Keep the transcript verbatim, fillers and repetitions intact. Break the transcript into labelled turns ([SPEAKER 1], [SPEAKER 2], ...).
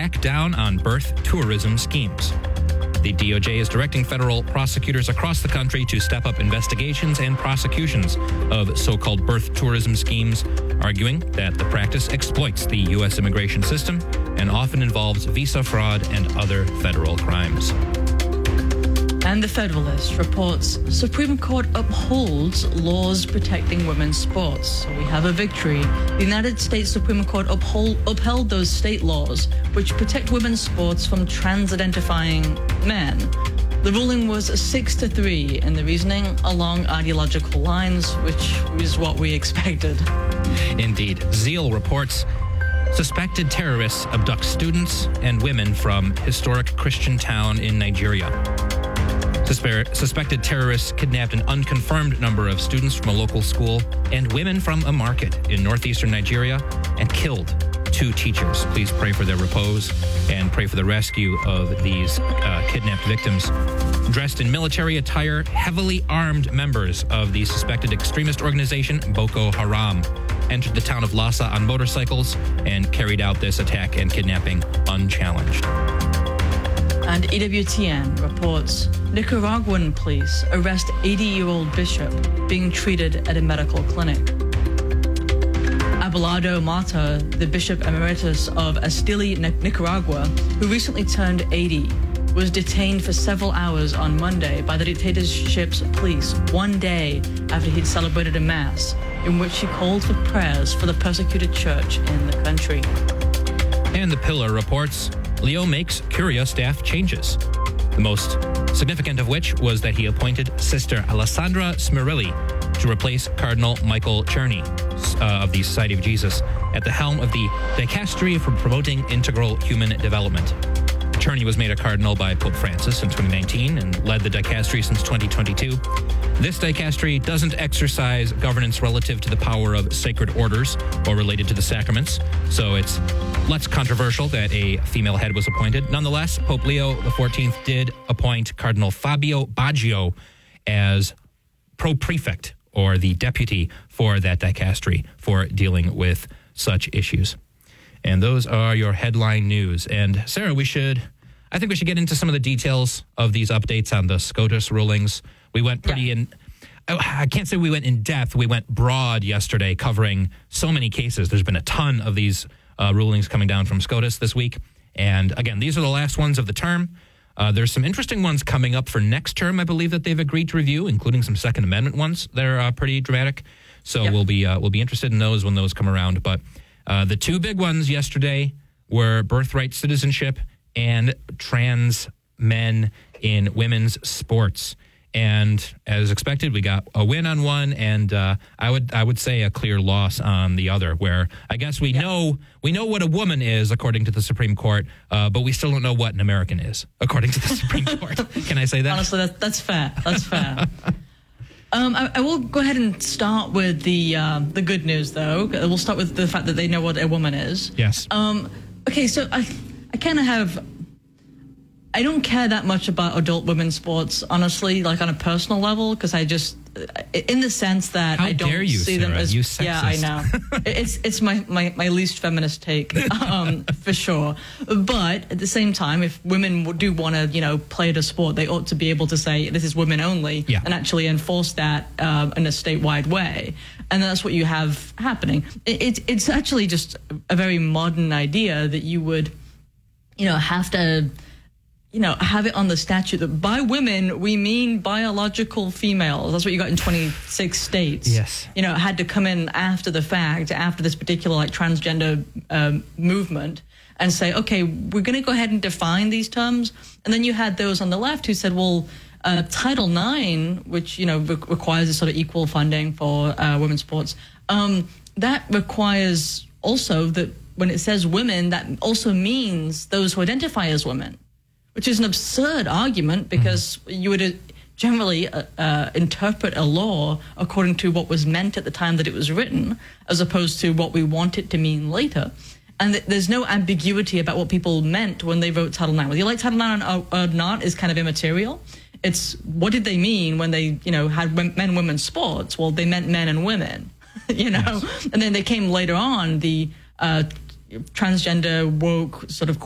[SPEAKER 1] crack down on birth tourism schemes. The D O J is directing federal prosecutors across the country to step up investigations and prosecutions of so-called birth tourism schemes, arguing that the practice exploits the U S immigration system and often involves visa fraud and other federal crimes.
[SPEAKER 2] And the Federalist reports Supreme Court upholds laws protecting women's sports. So we have a victory. The United States Supreme Court uphold, upheld those state laws which protect women's sports from trans-identifying men. The ruling was six to three, and the reasoning along ideological lines, which is what we expected.
[SPEAKER 1] Indeed. Zeal reports suspected terrorists abduct students and women from historic Christian town in Nigeria. Suspe- suspected terrorists kidnapped an unconfirmed number of students from a local school and women from a market in northeastern Nigeria and killed two teachers. Please pray for their repose and pray for the rescue of these uh, kidnapped victims. Dressed in military attire, heavily armed members of the suspected extremist organization Boko Haram entered the town of Lassa on motorcycles and carried out this attack and kidnapping unchallenged.
[SPEAKER 2] And E W T N reports Nicaraguan police arrest eighty-year-old bishop being treated at a medical clinic. Abelardo Mata, the Bishop Emeritus of Estili, Nicaragua, who recently turned eighty, was detained for several hours on Monday by the dictatorship's police, one day after he'd celebrated a mass in which he called for prayers for the persecuted church in the country.
[SPEAKER 1] And the Pillar reports Leo makes Curia staff changes, the most significant of which was that he appointed Sister Alessandra Smirilli to replace Cardinal Michael Czerny uh, of the Society of Jesus at the helm of the Dicastery for Promoting Integral Human Development. Czerny was made a cardinal by Pope Francis in twenty nineteen and led the dicastery since twenty twenty-two. This dicastery doesn't exercise governance relative to the power of sacred orders or related to the sacraments, so it's less controversial that a female head was appointed. Nonetheless, Pope Leo the fourteenth did appoint Cardinal Fabio Baggio as pro-prefect, or the deputy for that dicastery, for dealing with such issues. And those are your headline news. And Sarah, we should, I think we should get into some of the details of these updates on the SCOTUS rulings. We went pretty yeah. in, I can't say we went in depth, we went broad yesterday covering so many cases. There's been a ton of these uh, rulings coming down from SCOTUS this week. And again, these are the last ones of the term. Uh, there's some interesting ones coming up for next term, I believe, that they've agreed to review, including some Second Amendment ones that are uh, pretty dramatic. So yep. we'll be uh, we'll be interested in those when those come around. But uh, the two big ones yesterday were birthright citizenship and trans men in women's sports. And as expected, we got a win on one, and uh, I would I would say a clear loss on the other. Where I guess we yeah. know we know what a woman is according to the Supreme Court, uh, but we still don't know what an American is according to the Supreme Court. Can I say that?
[SPEAKER 2] Honestly, that, that's fair. That's fair. um, I, I will go ahead and start with the uh, the good news, though. We'll start with the fact that they know what a woman is.
[SPEAKER 1] Yes.
[SPEAKER 2] Um, okay, so I I kind of have. I don't care that much about adult women's sports, honestly, like on a personal level, because I just, in the sense that
[SPEAKER 1] How
[SPEAKER 2] I don't
[SPEAKER 1] dare you,
[SPEAKER 2] see
[SPEAKER 1] Sarah,
[SPEAKER 2] them as,
[SPEAKER 1] you sexist.
[SPEAKER 2] Yeah, I know. it's it's my, my, my least feminist take, um, for sure. But at the same time, if women do want to, you know, play the sport, they ought to be able to say this is women only,
[SPEAKER 1] yeah.
[SPEAKER 2] and actually enforce that um, in a statewide way. And that's what you have happening. It, it, it's actually just a very modern idea that you would, you know, have to. You know, have it on the statute that by women, we mean biological females. That's what you got in twenty-six states.
[SPEAKER 1] Yes.
[SPEAKER 2] You know, it had to come in after the fact, after this particular, like, transgender um, movement, and say, okay, we're going to go ahead and define these terms. And then you had those on the left who said, well, uh, Title nine, which, you know, re- requires a sort of equal funding for uh, women's sports, um, that requires also that when it says women, that also means those who identify as women. Which is an absurd argument because mm-hmm. you would uh, generally uh, uh, interpret a law according to what was meant at the time that it was written, as opposed to what we want it to mean later. And th- there's no ambiguity about what people meant when they wrote Title nine. Whether you like Title nine or, or not is kind of immaterial. It's what did they mean when they, you know, had men and women's sports? Well, they meant men and women, you know. Yes. And then they came later on, the uh, transgender woke sort of